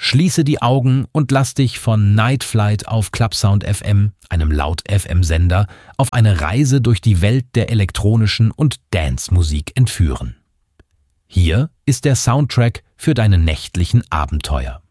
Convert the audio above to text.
Schließe die Augen und lass dich von Night Flight auf Clubsound FM, einem Laut-FM-Sender, auf eine Reise durch die Welt der elektronischen und Dance-Musik entführen. Hier ist der Soundtrack für deine nächtlichen Abenteuer.